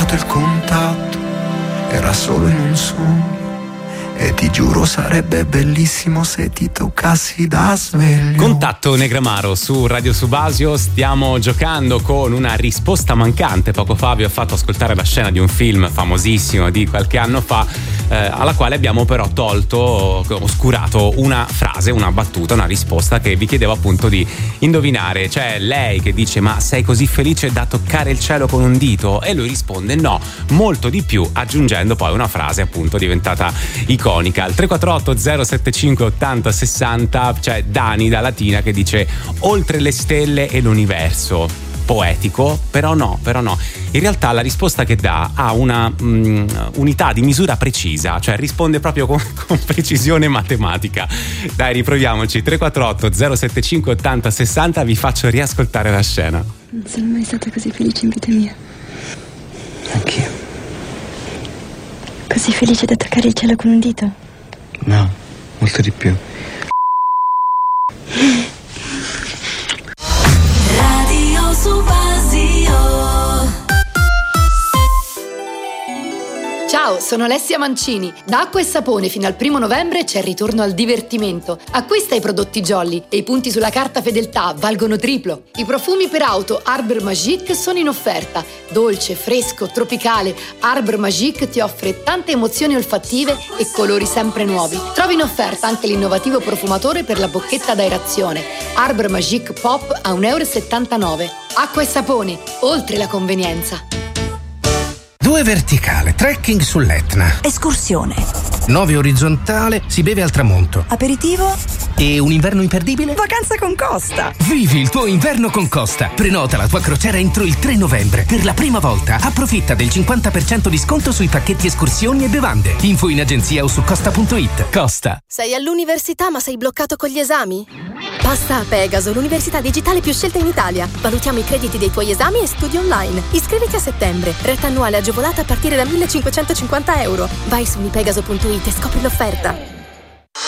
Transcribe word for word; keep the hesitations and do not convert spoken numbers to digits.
trovato il contatto, era solo in un sogno. E ti giuro sarebbe bellissimo se ti toccassi da sveglio. Contatto Negramaro su Radio Subasio. Stiamo giocando con una risposta mancante. Poco fa vi ho fatto ascoltare la scena di un film famosissimo di qualche anno fa, eh, alla quale abbiamo però tolto, oscurato una frase, una battuta, una risposta che vi chiedevo appunto di indovinare. C'è lei che dice: ma sei così felice da toccare il cielo con un dito? E lui risponde: no, molto di più, aggiungendo poi una frase appunto diventata iconica. Al tre quattro otto zero sette cinque ottanta sessanta c'è Dani da Latina che dice: oltre le stelle e l'universo. Poetico, però no, però no. In realtà la risposta che dà ha una um, unità di misura precisa, cioè risponde proprio con, con precisione matematica. Dai, riproviamoci. tre quattro otto zero sette cinque ottanta sessanta, vi faccio riascoltare la scena. Non sono mai stata così felice in vita mia. Anch'io. Così felice da toccare il cielo con un dito? No, molto di più. Radio Subasio. Ciao, sono Alessia Mancini. Da Acqua e Sapone fino al primo novembre c'è il ritorno al divertimento. Acquista i prodotti Jolly e i punti sulla carta fedeltà valgono triplo. I profumi per auto Arbre Magique sono in offerta. Dolce, fresco, tropicale, Arbre Magique ti offre tante emozioni olfattive e colori sempre nuovi. Trovi in offerta anche l'innovativo profumatore per la bocchetta ad aerazione Arbre Magique Pop a un euro e settantanove. Acqua e Sapone, oltre la convenienza. Due verticale, trekking sull'Etna. Escursione. Nove orizzontale, si beve al tramonto. Aperitivo. E un inverno imperdibile? Vacanza con Costa. Vivi il tuo inverno con Costa. Prenota la tua crociera entro il tre novembre. Per la prima volta approfitta del cinquanta per cento di sconto sui pacchetti escursioni e bevande. Info in agenzia o su costa punto it. Costa. Sei all'università ma sei bloccato con gli esami? Passa a Pegaso, l'università digitale più scelta in Italia. Valutiamo i crediti dei tuoi esami e studi online. Iscriviti a settembre. Retta annuale agevolata a partire da millecinquecentocinquanta euro. Vai su unipegaso punto it e scopri l'offerta.